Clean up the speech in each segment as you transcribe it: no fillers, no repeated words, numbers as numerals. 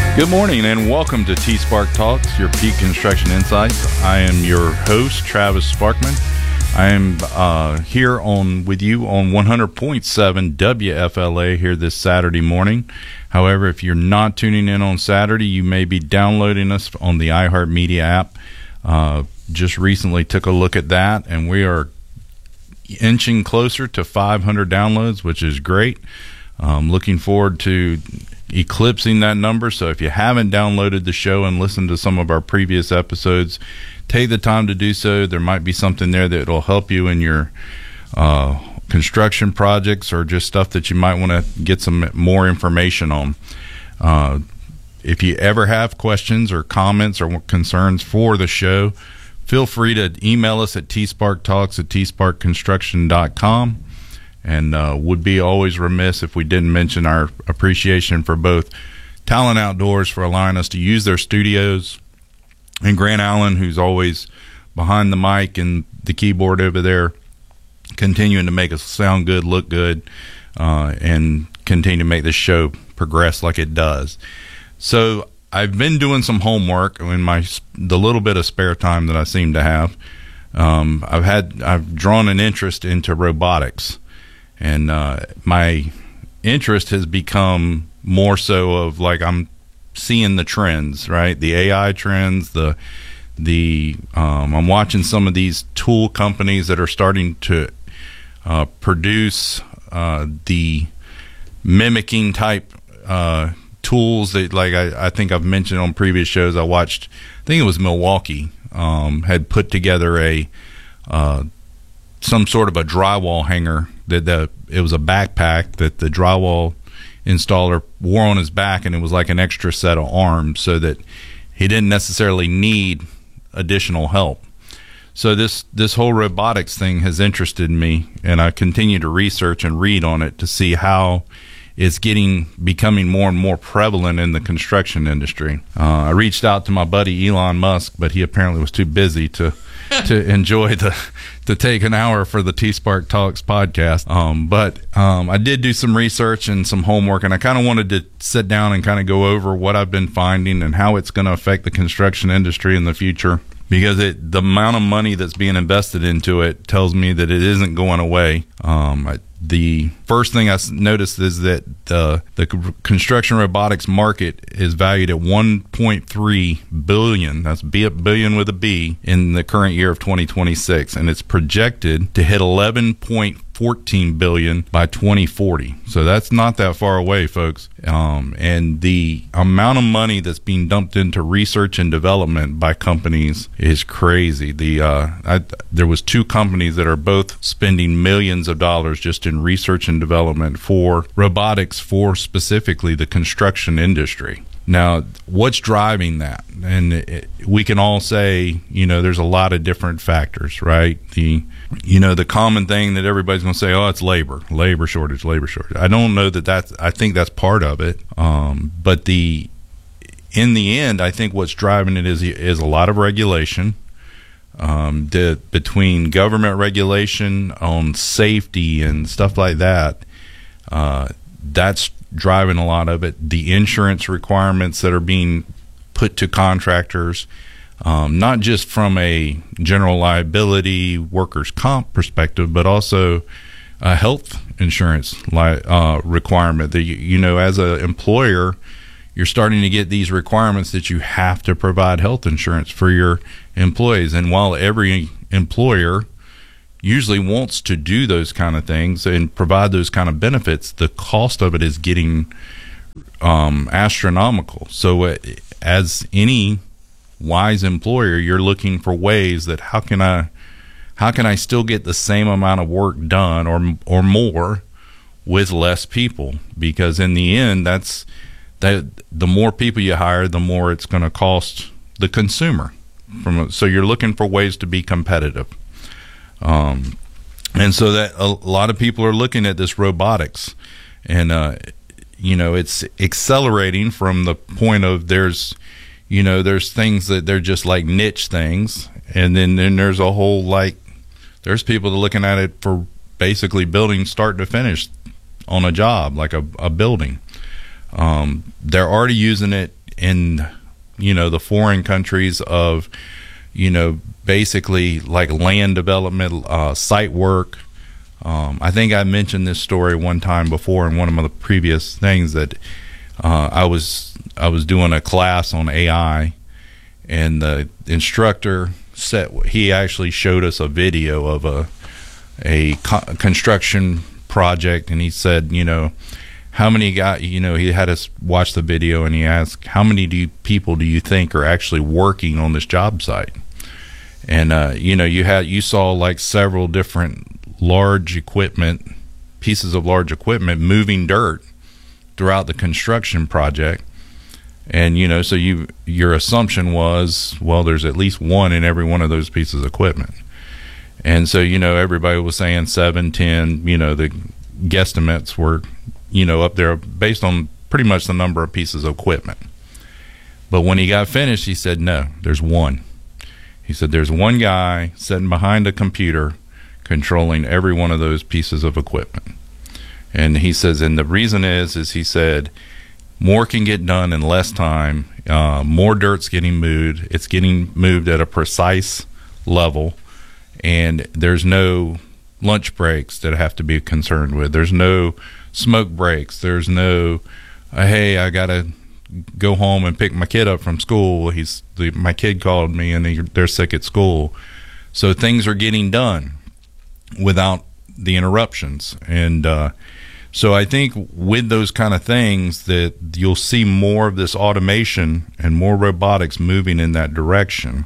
Good morning and welcome to T-Spark Talks, your peak construction insights. I am your host, Travis Sparkman. I am here with you on 100.7 WFLA here this Saturday morning. However, if you're not tuning in on Saturday, you may be downloading us on the iHeartMedia app. Just recently took a look at that, and we are inching closer to 500 downloads, which is great. Looking forward to eclipsing that number. So if you haven't downloaded the show and listened to some of our previous episodes, take the time to do so. There might be something there that will help you in your construction projects or just stuff that you might want to get some more information on. If you ever have questions or comments or concerns for the show, feel free to email us at tsparktalks@tsparkconstruction.com. And would be always remiss if we didn't mention our appreciation for both Talent Outdoors for allowing us to use their studios, and Grant Allen, who's always behind the mic and the keyboard over there, continuing to make us sound good, look good, and continue to make this show progress like it does. So I've been doing some homework in the little bit of spare time that I seem to have. I've drawn an interest into robotics. And my interest has become more so of like I'm seeing the trends, right? The AI trends, I'm watching some of these tool companies that are starting to produce the mimicking type tools that, like I think I've mentioned on previous shows. I think it was Milwaukee had put together some sort of a drywall hanger that it was a backpack that the drywall installer wore on his back, and it was like an extra set of arms so that he didn't necessarily need additional help. So this whole robotics thing has interested me, and I continue to research and read on it to see how it's becoming more and more prevalent in the construction industry. I reached out to my buddy Elon Musk, but he apparently was too busy to enjoy to take an hour for the T-Spark Talks podcast. But I did do some research and some homework, and I kind of wanted to sit down and kind of go over what I've been finding and how it's going to affect the construction industry in the future, because the amount of money that's being invested into it tells me that it isn't going away. The first thing I noticed is that the construction robotics market is valued at $1.3 billion. That's billion with a B in the current year of 2026, and it's projected to hit $11.14 billion by 2040. So that's not that far away, folks. And the amount of money that's being dumped into research and development by companies is crazy. There was two companies that are both spending millions of dollars just in research and development for robotics for specifically the construction industry. Now, what's driving that? And we can all say, there's a lot of different factors, right? The common thing that everybody's going to say, it's labor shortage. I don't know I think that's part of it. But in the end, I think what's driving it is a lot of regulation. Between government regulation on safety and stuff like that, that's driving a lot of it. The insurance requirements that are being put to contractors, not just from a general liability workers' comp perspective, but also a health insurance requirement. That as an employer, you're starting to get these requirements that you have to provide health insurance for your employees. And while every employer usually wants to do those kind of things and provide those kind of benefits, the cost of it is getting astronomical. So as any wise employer, you're looking for ways that how can I still get the same amount of work done or more with less people? Because in the end, the more people you hire, the more it's going to cost the consumer. So you're looking for ways to be competitive. And so that a lot of people are looking at this robotics, and it's accelerating from the point of there's things that they're just like niche things, and then there's a whole there's people that are looking at it for basically building start to finish on a job, like a building. They're already using it in, the foreign countries of, basically like land development, site work. I think I mentioned this story one time before in one of the previous things that I was doing a class on AI, and the instructor he actually showed us a video of a construction project, and he said, how many guys, he had us watch the video, and he asked, how many people do you think are actually working on this job site? And you saw like several different pieces of large equipment moving dirt throughout the construction project. And so your assumption was, well, there's at least one in every one of those pieces of equipment. And so everybody was saying 7, 10. The guesstimates were up there based on pretty much the number of pieces of equipment. But when he got finished, he said, no, there's one. He said there's one guy sitting behind a computer controlling every one of those pieces of equipment. And he says, and the reason is he said, more can get done in less time. More dirt's getting moved. It's getting moved at a precise level, and there's no lunch breaks that have to be concerned with. There's no smoke breaks. There's no, hey, I gotta go home and pick my kid up from school. My kid called me and they're sick at school. So things are getting done without the interruptions. And so I think with those kind of things that you'll see more of this automation and more robotics moving in that direction.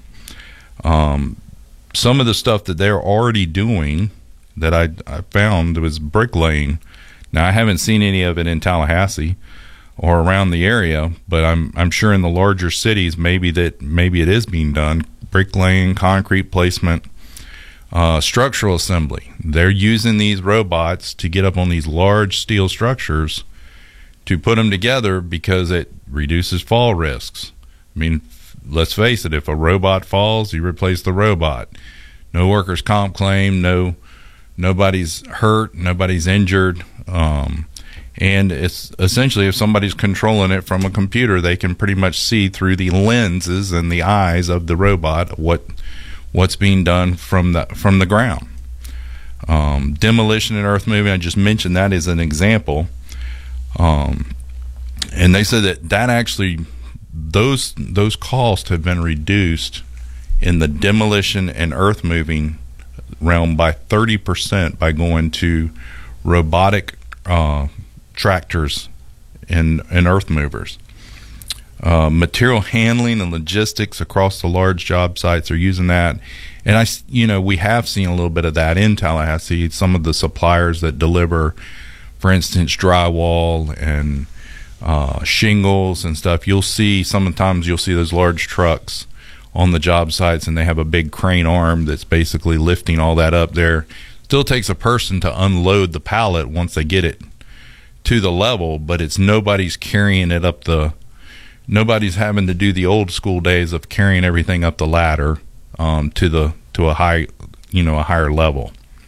Some of the stuff that they're already doing that I found was bricklaying. Now, I haven't seen any of it in Tallahassee or around the area, but I'm sure in the larger cities maybe it is being done. Bricklaying, concrete placement, structural assembly. They're using these robots to get up on these large steel structures to put them together because it reduces fall risks. I mean, let's face it, if a robot falls, you replace the robot. No workers' comp claim, nobody's hurt, nobody's injured. And it's essentially, if somebody's controlling it from a computer, they can pretty much see through the lenses and the eyes of the robot what's being done from the ground. Demolition and earth moving, I just mentioned that as an example. And they said that actually those costs have been reduced in the demolition and earth moving realm by 30% by going to robotic tractors and earth movers. Material handling and logistics across the large job sites are using that. And we have seen a little bit of that in Tallahassee. Some of the suppliers that deliver, for instance, drywall and shingles and stuff, sometimes you'll see those large trucks on the job sites, and they have a big crane arm that's basically lifting all that up there. Still takes a person to unload the pallet once they get it to the level, but it's nobody's carrying it up nobody's having to do the old school days of carrying everything up the ladder to a higher level.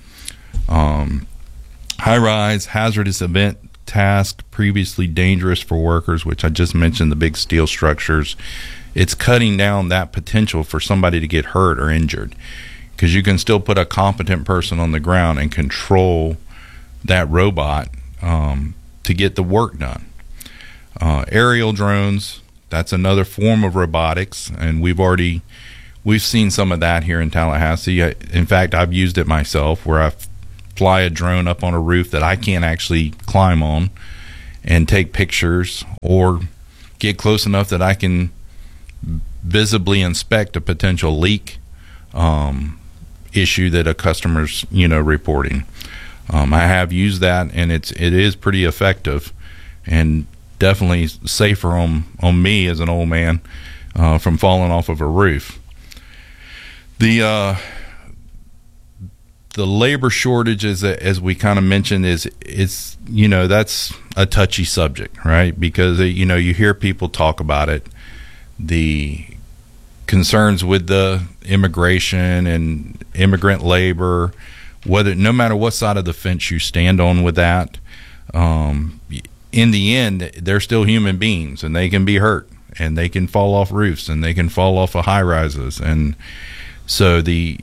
High rise, hazardous event task, previously dangerous for workers, which I just mentioned, the big steel structures. It's cutting down that potential for somebody to get hurt or injured, because you can still put a competent person on the ground and control that robot to get the work done. Aerial drones, that's another form of robotics, and we've seen some of that here in Tallahassee. In fact, I've used it myself, where I fly a drone up on a roof that I can't actually climb on and take pictures, or get close enough that I can visibly inspect a potential leak issue that a customer's reporting. I have used that, and it is pretty effective, and definitely safer on me as an old man from falling off of a roof. The labor shortage, as we kind of mentioned, is that's a touchy subject, right? Because you hear people talk about it, the concerns with the immigration and immigrant labor, no matter what side of the fence you stand on with that, in the end, they're still human beings, and they can be hurt. and they can fall off roofs, and they can fall off of high rises. And so the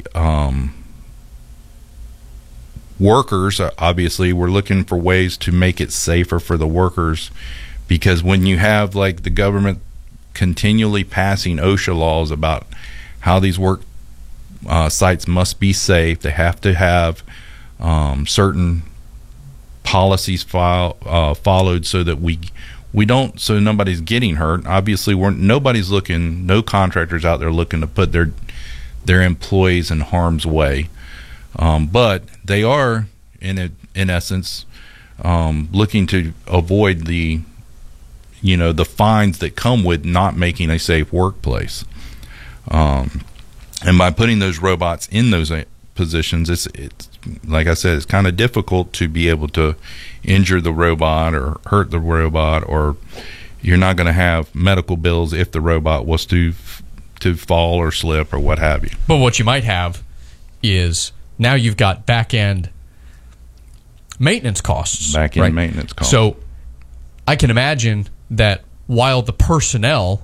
workers, obviously, we're looking for ways to make it safer for the workers, because when you have like the government continually passing OSHA laws about how these work sites must be safe, they have to have certain policies followed so that we don't, so nobody's getting hurt. Obviously, no contractors out there looking to put their employees in harm's way, but they are in essence looking to avoid the fines that come with not making a safe workplace. And by putting those robots in those positions, it's like I said, it's kind of difficult to be able to injure the robot or hurt the robot, or you're not going to have medical bills if the robot was to fall or slip or what have you. But what you might have is now you've got back-end maintenance costs. Maintenance costs. So I can imagine that while the personnel,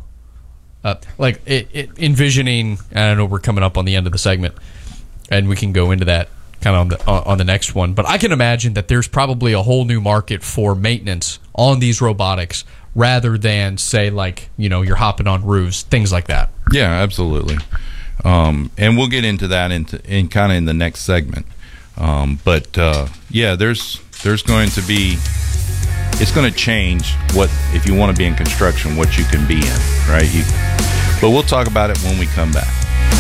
envisioning, I know we're coming up on the end of the segment, and we can go into that kind of on the next one, but I can imagine that there's probably a whole new market for maintenance on these robotics rather than, say, like, you're hopping on roofs, things like that. Yeah, absolutely. And we'll get into that in kind of in the next segment. But there's going to be, it's going to change what, if you want to be in construction, what you can be in, right? But we'll talk about it when we come back.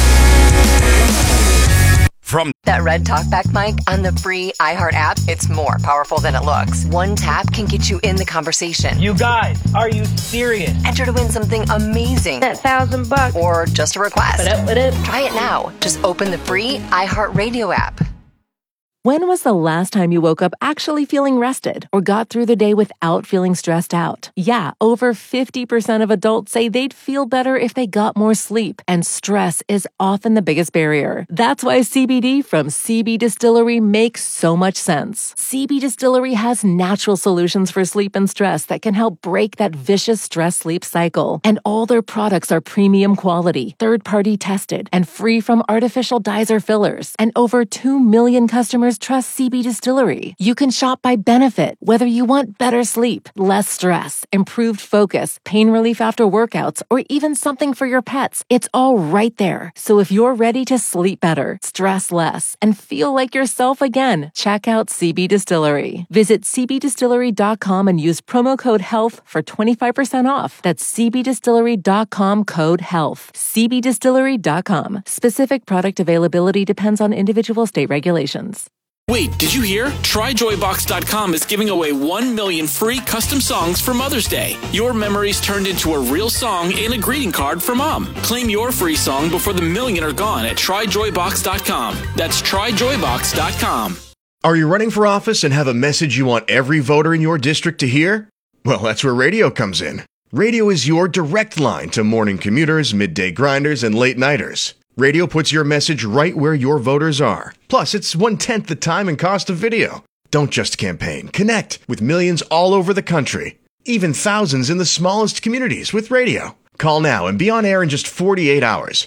From that Red Talkback mic on the free iHeart app, it's more powerful than it looks. One tap can get you in the conversation. You guys, are you serious? Enter to win something amazing. That $1,000. Or just a request. What up? Try it now. Just open the free iHeart Radio app. When was the last time you woke up actually feeling rested or got through the day without feeling stressed out? Yeah, over 50% of adults say they'd feel better if they got more sleep, and stress is often the biggest barrier. That's why CBD from CB Distillery makes so much sense. CB Distillery has natural solutions for sleep and stress that can help break that vicious stress-sleep cycle. And all their products are premium quality, third-party tested, and free from artificial dyes or fillers. And over 2 million customers trust CB Distillery. You can shop by benefit, whether you want better sleep, less stress, improved focus, pain relief after workouts, or even something for your pets. It's all right there. So if you're ready to sleep better, stress less, and feel like yourself again, check out CB Distillery. Visit cbdistillery.com and use promo code HEALTH for 25% off. That's cbdistillery.com, code HEALTH. cbdistillery.com. Specific product availability depends on individual state regulations. Wait, did you hear? TryJoyBox.com is giving away 1 million free custom songs for Mother's Day. Your memories turned into a real song and a greeting card for Mom. Claim your free song before the million are gone at TryJoyBox.com. That's TryJoyBox.com. Are you running for office and have a message you want every voter in your district to hear? Well, that's where radio comes in. Radio is your direct line to morning commuters, midday grinders, and late-nighters. Radio puts your message right where your voters are. Plus, it's 1/10 the time and cost of video. Don't just campaign. Connect with millions all over the country. Even thousands in the smallest communities with radio. Call now and be on air in just 48 hours.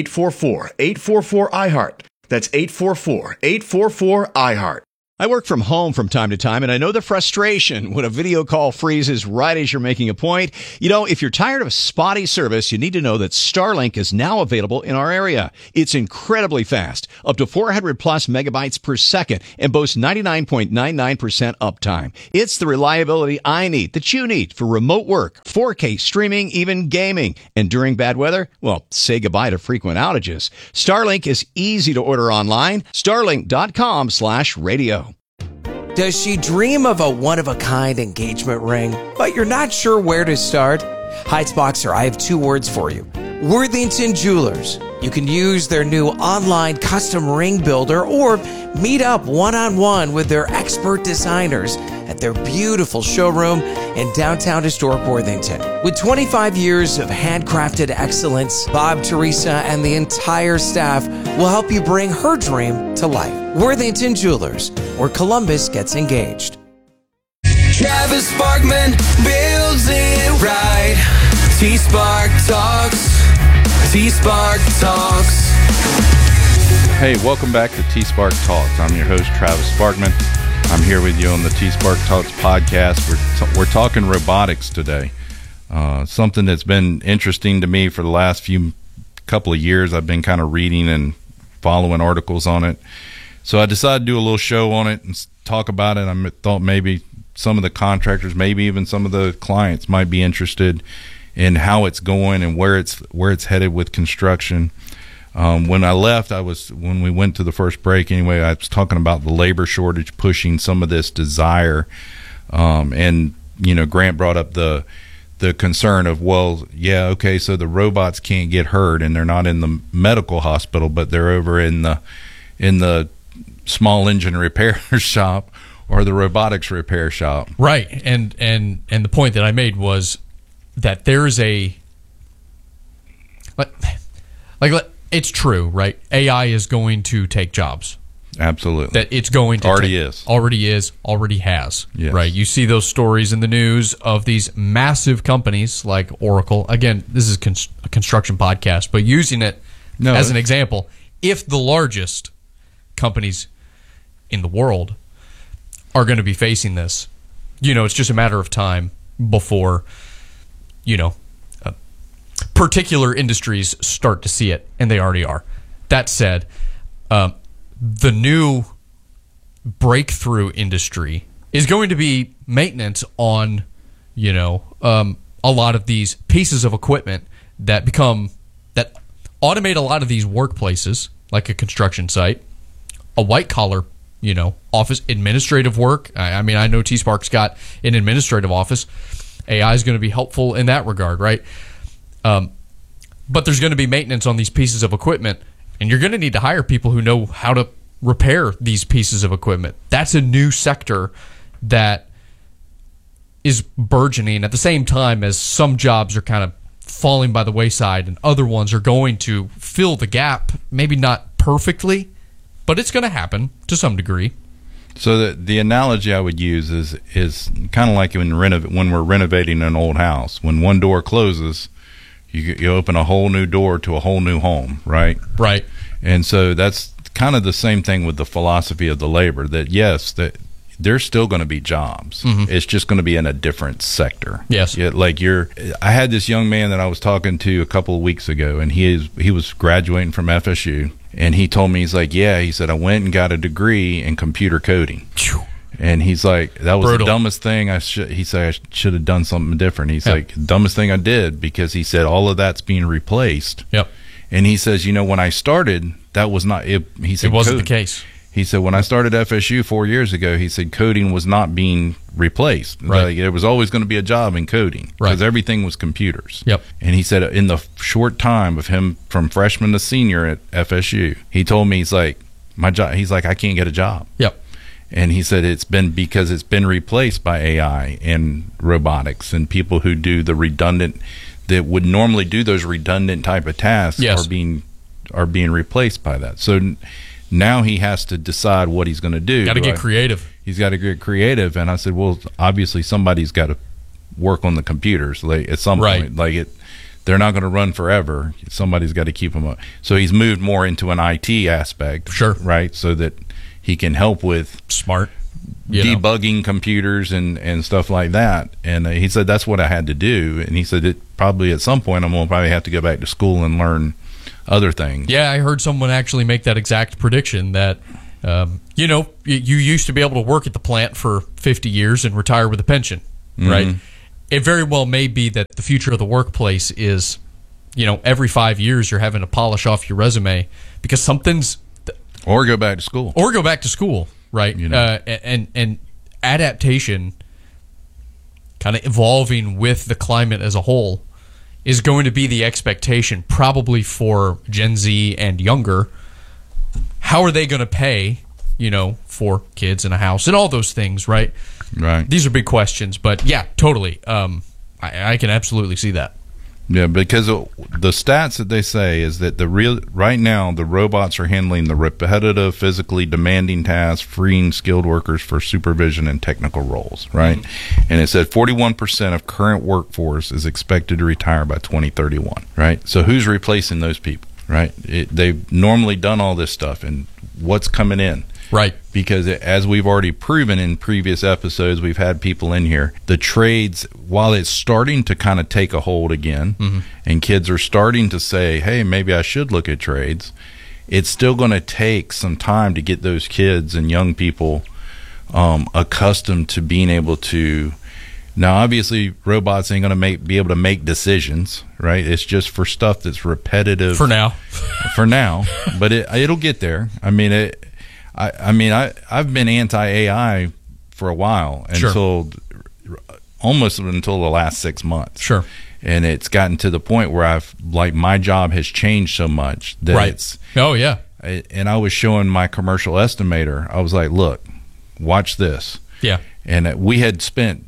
844-844-iHeart. That's 844-844-iHeart. I work from home from time to time, and I know the frustration when a video call freezes right as you're making a point. You know, if you're tired of spotty service, you need to know that Starlink is now available in our area. It's incredibly fast, up to 400 plus megabytes per second, and boasts 99.99% uptime. It's the reliability I need, that you need, for remote work, 4K streaming, even gaming. And during bad weather, well, say goodbye to frequent outages. Starlink is easy to order online. Starlink.com/radio. Does she dream of a one-of-a-kind engagement ring, but you're not sure where to start? Heights Boxer, I have 2 words for you. Worthington Jewelers. You can use their new online custom ring builder or meet up one-on-one with their expert designers at their beautiful showroom in downtown historic Worthington. With 25 years of handcrafted excellence, Bob, Teresa, and the entire staff will help you bring her dream to life. Worthington Jewelers, where Columbus gets engaged. Travis Sparkman builds it right. T-Spark Talks. T-Spark Talks. Hey, welcome back to T-Spark Talks. I'm your host, Travis Sparkman. I'm here with you on the T-Spark Talks podcast. We're talking robotics today. Something that's been interesting to me for the last couple of years. I've been kind of reading and following articles on it. So I decided to do a little show on it and talk about it. I thought maybe some of the contractors, maybe even some of the clients might be interested in how it's going and where it's headed with construction. When I left, when we went to the first break anyway, I was talking about the labor shortage pushing some of this desire. And, Grant brought up the concern of, well, yeah, okay, so the robots can't get hurt and they're not in the medical hospital, but they're over in the small engine repair shop or the robotics repair shop. Right. And the point that I made was that there's it's true, right? AI is going to take jobs. Absolutely. That it's going to already has. Yes. Right? You see those stories in the news of these massive companies like Oracle. Again, this is a construction podcast, but using it as an example, if the largest companies in the world are going to be facing this, it's just a matter of time before, particular industries start to see it, and they already are. That said, the new breakthrough industry is going to be maintenance on, a lot of these pieces of equipment that automate a lot of these workplaces, like a construction site, a white collar, office administrative work. I mean, I know T-Spark's got an administrative office. AI is going to be helpful in that regard, right? But there's going to be maintenance on these pieces of equipment, and you're going to need to hire people who know how to repair these pieces of equipment. That's a new sector that is burgeoning at the same time as some jobs are kind of falling by the wayside and other ones are going to fill the gap, maybe not perfectly, but it's going to happen to some degree. So the analogy I would use is kind of like when we're renovating an old house. When one door closes, you open a whole new door to a whole new home, right? Right. And so that's kind of the same thing with the philosophy of the labor, that yes, that there's still going to be jobs. Mm-hmm. It's just going to be in a different sector. Yes. I had this young man that I was talking to a couple of weeks ago, and he was graduating from FSU, and he told me, he said, I went and got a degree in computer coding. And he's like, that was the dumbest thing he said, I should have done something different. He's like, dumbest thing I did, because he said all of that's being replaced. Yep. And he says, when I started, that was not it. He said, it wasn't the case. He said, when I started FSU 4 years ago, he said coding was not being replaced. Right. Like, there was always going to be a job in coding because everything was computers. Yep. And he said in the short time of him from freshman to senior at FSU, he told me, he's like, I can't get a job. Yep. And he said it's been replaced by AI and robotics, and people who do the redundant, that would normally do those redundant type of tasks are being replaced by that. So now he has to decide what he's going to do. Got to get creative. He's got to get creative. And I said, well, obviously somebody's got to work on the computers at some point. They're not going to run forever. Somebody's got to keep them up. So he's moved more into an IT aspect. Sure. Right. So that he can help with debugging computers and stuff like that. And he said that's what I had to do. And he said that probably at some point I'm going to probably have to go back to school and learn other things. Yeah, I heard someone actually make that exact prediction that, you used to be able to work at the plant for 50 years and retire with a pension, right? Mm-hmm. It very well may be that the future of the workplace is, every 5 years you're having to polish off your resume because something's... Or go back to school. Right? And adaptation, kind of evolving with the climate as a whole, is going to be the expectation probably for Gen Z and younger. How are they going to pay, for kids and a house and all those things, right? Right. These are big questions, but yeah, totally. I can absolutely see that. Yeah, because the stats that they say is that right now the robots are handling the repetitive, physically demanding tasks, freeing skilled workers for supervision and technical roles, right? Mm-hmm. And it said 41% of current workforce is expected to retire by 2031, right? So who's replacing those people, right? They've normally done all this stuff, and what's coming in? Right. Because as we've already proven in previous episodes, we've had people in here, the trades, while it's starting to kind of take a hold again, mm-hmm. and kids are starting to say, hey, maybe I should look at trades, it's still going to take some time to get those kids and young people accustomed to being able to. Now, obviously, robots ain't going to be able to make decisions, right? It's just for stuff that's repetitive. For now. For now. But it'll get there. I mean, I've been anti-AI for a while, almost until the last 6 months. Sure. And it's gotten to the point where my job has changed so much that it's. Oh, yeah. And I was showing my commercial estimator, I was like, look, watch this. Yeah. And we had spent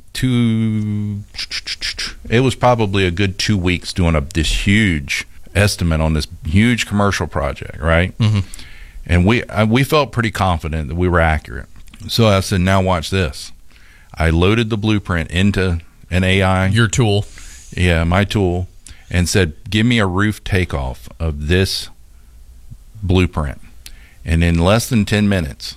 it was probably a good 2 weeks doing this huge estimate on this huge commercial project, right? Mm-hmm. And we felt pretty confident that we were accurate. So I said, now watch this. I loaded the blueprint into an AI. Your tool. Yeah, my tool. And said, give me a roof takeoff of this blueprint. And in less than 10 minutes,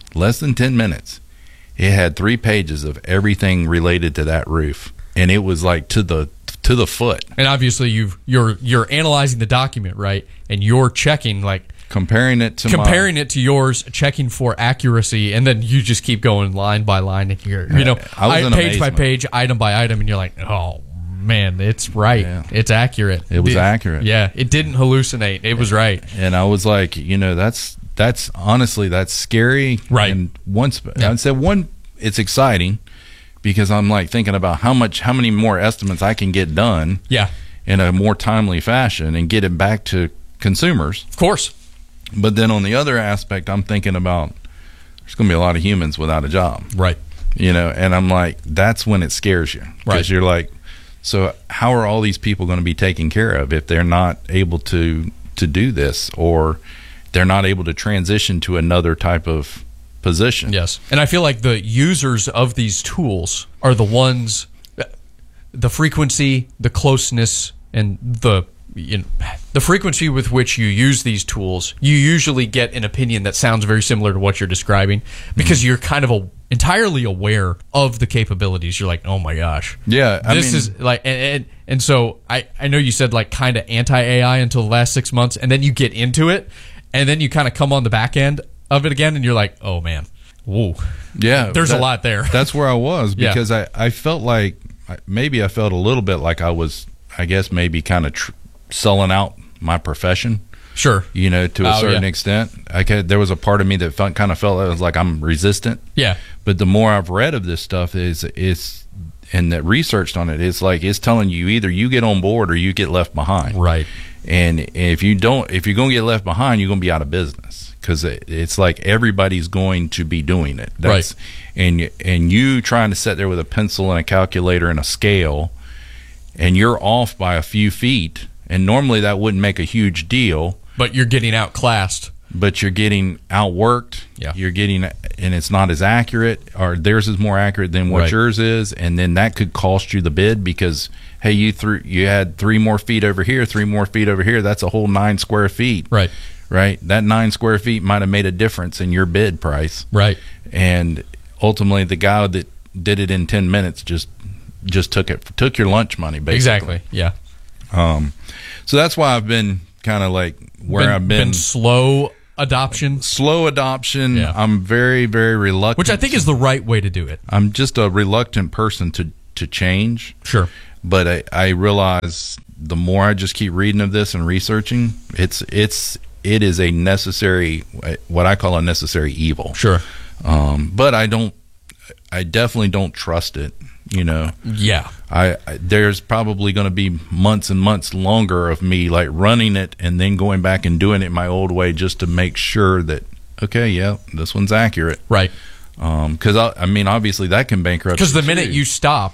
it had 3 pages of everything related to that roof. And it was like to the foot. And obviously you're analyzing the document, right? And you're checking, like, comparing it to yours, checking for accuracy, and then you just keep going line by line, and you're page by page, item by item, and you're like, oh man, it's right. Yeah. It's accurate. It was accurate. Yeah, it didn't hallucinate. It was right. And I was like, that's honestly, that's scary. Right. And I'd say it's exciting because I'm like thinking about how many more estimates I can get done. Yeah. In a more timely fashion and get it back to consumers. Of course. But then on the other aspect, I'm thinking about there's going to be a lot of humans without a job. Right. And I'm like, that's when it scares you. Right. Because you're like, so how are all these people going to be taken care of if they're not able to do this, or they're not able to transition to another type of position? Yes. And I feel like the users of these tools are the ones, the frequency, the closeness, and the frequency with which you use these tools, you usually get an opinion that sounds very similar to what you're describing, because you're kind of entirely aware of the capabilities. You're like, oh my gosh, yeah, this is like, and so I know you said like kind of anti-AI until the last 6 months, and then you get into it, and then you kind of come on the back end of it again, and you're like, oh man, whoa, yeah, there's a lot there. That's where I was, because I felt like maybe I felt a little bit like I was, I guess maybe kind of selling out my profession. Sure. To a certain extent. There was a part of me that kind of felt like I'm resistant. Yeah. But the more I've read of this stuff and that researched on it, it's like it's telling you either you get on board or you get left behind. Right. And if you're going to get left behind, you're going to be out of business, because it's like everybody's going to be doing it. Right. And you trying to sit there with a pencil and a calculator and a scale, and you're off by a few feet, and normally that wouldn't make a huge deal. But you're getting outclassed. But you're getting outworked. Yeah. You're getting, and it's not as accurate, or theirs is more accurate than what yours is, and then that could cost you the bid because, hey, you had 3 more feet over here, 3 more feet over here. That's a whole 9 square feet. Right. Right. That 9 square feet might have made a difference in your bid price. Right. And ultimately, the guy that did it in 10 minutes just took your lunch money, basically. Exactly. Yeah. So that's why I've been kind of like I've been slow adoption. Yeah. I'm very, very reluctant, which I think is the right way to do it. I'm just a reluctant person to change. Sure. But I realize the more I just keep reading of this and researching, it is a necessary, what I call a necessary evil. Sure. But I definitely don't trust it. Yeah. There's probably going to be months and months longer of me like running it and then going back and doing it my old way just to make sure that, okay, yeah, this one's accurate. Right. Because obviously that can bankrupt. Because the minute you stop,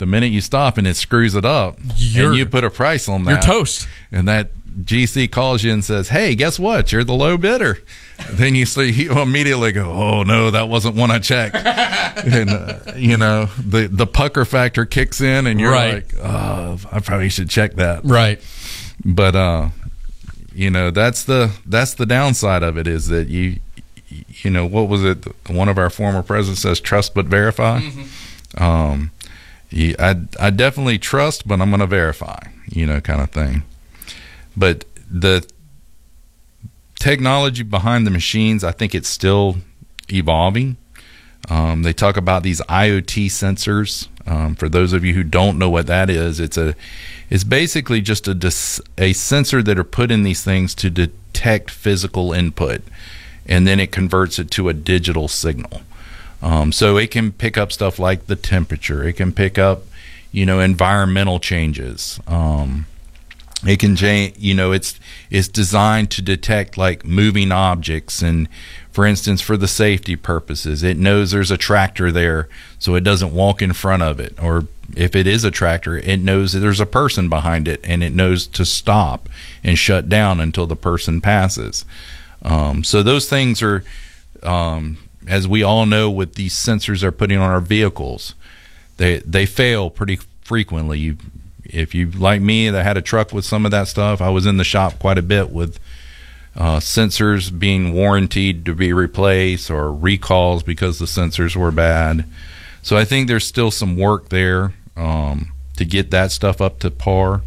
The minute you stop and it screws it up, and you put a price on that, you're toast. And that GC calls you and says, "Hey, guess what? You're the low bidder." Then you immediately go, "Oh no, that wasn't one I checked." And the pucker factor kicks in, and you're like, "Oh, I probably should check that." Right. But that's the downside of it, is that you what was it? One of our former presidents says, "Trust but verify." Mm-hmm. I definitely trust, but I'm going to verify, kind of thing. But the technology behind the machines, I think it's still evolving. They talk about these IoT sensors. For those of you who don't know what that is, it's basically just a sensor that are put in these things to detect physical input, and then it converts it to a digital signal. So it can pick up stuff like the temperature. It can pick up, environmental changes. It can change, it's designed to detect like moving objects. And for instance, for the safety purposes, it knows there's a tractor there, so it doesn't walk in front of it. Or if it is a tractor, it knows that there's a person behind it, and it knows to stop and shut down until the person passes. So those things are, as we all know, with these sensors they're putting on our vehicles, they fail pretty frequently. If you, like me, that had a truck with some of that stuff, I was in the shop quite a bit with sensors being warranted to be replaced, or recalls because the sensors were bad. So I think there's still some work there to get that stuff up to par.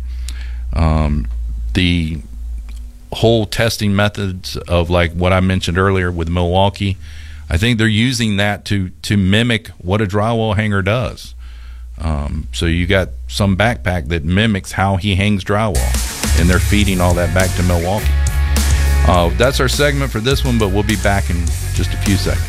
The whole testing methods of like what I mentioned earlier with Milwaukee, I think they're using that to mimic what a drywall hanger does. So you got some backpack that mimics how he hangs drywall, and they're feeding all that back to Milwaukee. That's our segment for this one, but we'll be back in just a few seconds.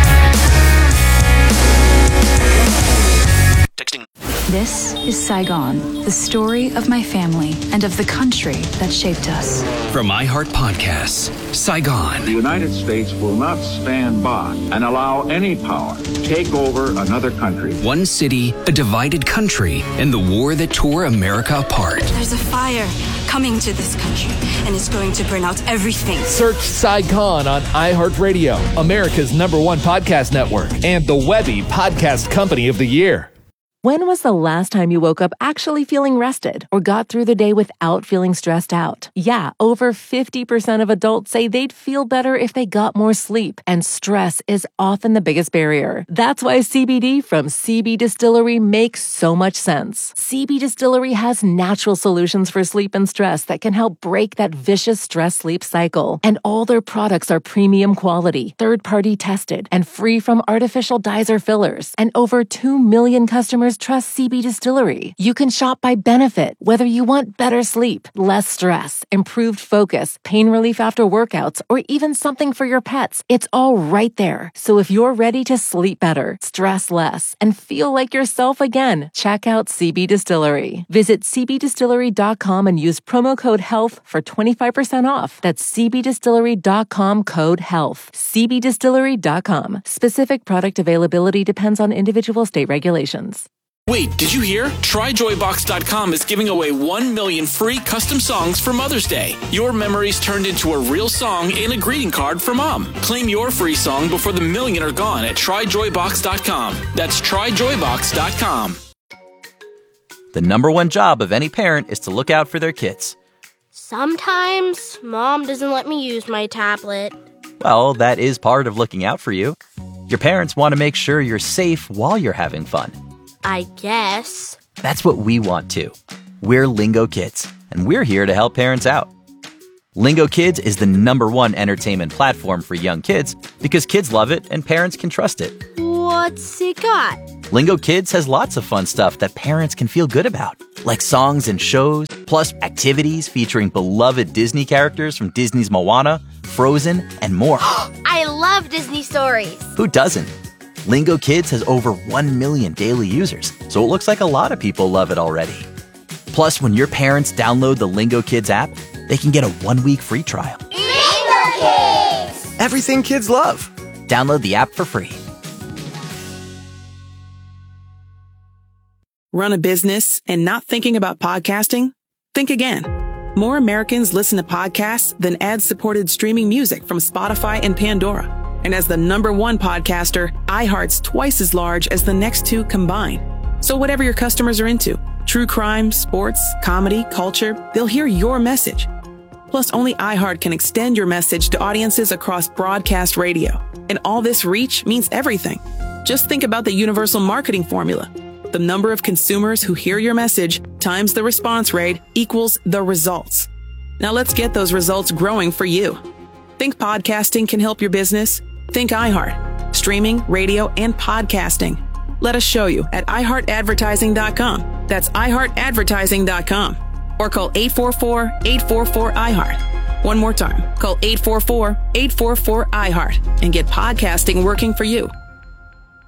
This is Saigon, the story of my family and of the country that shaped us. From iHeart Podcasts, Saigon. The United States will not stand by and allow any power to take over another country. One city, a divided country, and the war that tore America apart. There's a fire coming to this country, and it's going to burn out everything. Search Saigon on iHeartRadio, America's #1 podcast network, and the Webby Podcast Company of the Year. When was the last time you woke up actually feeling rested or got through the day without feeling stressed out? Yeah, over 50% of adults say they'd feel better if they got more sleep, and stress is often the biggest barrier. That's why CBD from CB Distillery makes so much sense. CB Distillery has natural solutions for sleep and stress that can help break that vicious stress-sleep cycle. And all their products are premium quality, third-party tested, and free from artificial dyes or fillers. And over 2 million customers trust CB Distillery. You can shop by benefit, whether you want better sleep, less stress, improved focus, pain relief after workouts, or even something for your pets. It's all right there. So if you're ready to sleep better, stress less, and feel like yourself again, check out CB Distillery. Visit cbdistillery.com and use promo code HEALTH for 25% off. That's cbdistillery.com, code HEALTH. cbdistillery.com. Specific product availability depends on individual state regulations. Wait, did you hear? TryJoyBox.com is giving away 1 million free custom songs for Mother's Day. Your memories turned into a real song and a greeting card for Mom. Claim your free song before the million are gone at TryJoyBox.com. That's TryJoyBox.com. The #1 job of any parent is to look out for their kids. Sometimes Mom doesn't let me use my tablet. Well, that is part of looking out for you. Your parents want to make sure you're safe while you're having fun. I guess. That's what we want too. We're Lingo Kids, and we're here to help parents out. Lingo Kids is the #1 entertainment platform for young kids because kids love it and parents can trust it. What's it got? Lingo Kids has lots of fun stuff that parents can feel good about, like songs and shows, plus activities featuring beloved Disney characters from Disney's Moana, Frozen, and more. I love Disney stories. Who doesn't? Lingo Kids has over 1 million daily users, so it looks like a lot of people love it already. Plus, when your parents download the Lingo Kids app, they can get a 1-week free trial. Lingo Kids! Everything kids love. Download the app for free. Run a business and not thinking about podcasting? Think again. More Americans listen to podcasts than ad-supported streaming music from Spotify and Pandora. And as the #1 podcaster, iHeart's twice as large as the next two combined. So whatever your customers are into, true crime, sports, comedy, culture, they'll hear your message. Plus, only iHeart can extend your message to audiences across broadcast radio. And all this reach means everything. Just think about the universal marketing formula. The number of consumers who hear your message times the response rate equals the results. Now let's get those results growing for you. Think podcasting can help your business? Think iHeart. Streaming, radio, and podcasting. Let us show you at iHeartAdvertising.com. That's iHeartAdvertising.com. Or call 844-844-iHeart. One more time. Call 844-844-iHeart and get podcasting working for you.